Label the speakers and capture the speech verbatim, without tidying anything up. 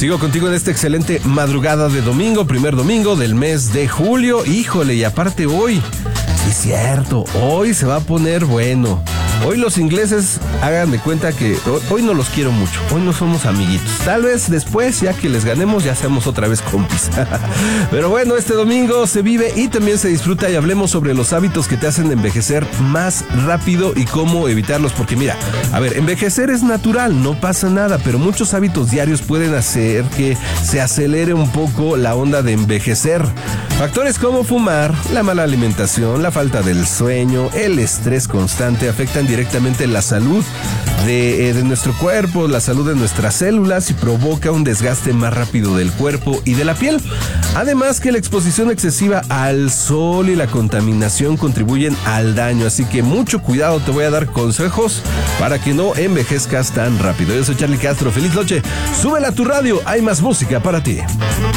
Speaker 1: Sigo contigo en esta excelente madrugada de domingo, primer domingo del mes de julio. Híjole, y aparte hoy, es cierto, hoy se va a poner bueno. Hoy los ingleses, hagan de cuenta que hoy no los quiero mucho, hoy no somos amiguitos. Tal vez después, ya que les ganemos, ya seamos otra vez compis. Pero bueno, este domingo se vive y también se disfruta, y hablemos sobre los hábitos que te hacen envejecer más rápido y cómo evitarlos. Porque mira, a ver, envejecer es natural, no pasa nada, pero muchos hábitos diarios pueden hacer que se acelere un poco la onda de envejecer. Factores como fumar, la mala alimentación, la falta del sueño, el estrés constante afectan directamente la salud de, eh, de nuestro cuerpo, la salud de nuestras células, y provoca un desgaste más rápido del cuerpo y de la piel. Además que la exposición excesiva al sol y la contaminación contribuyen al daño, así que mucho cuidado, te voy a dar consejos para que no envejezcas tan rápido. Yo soy Charlie Castro, feliz noche, súbela a tu radio, hay más música para ti.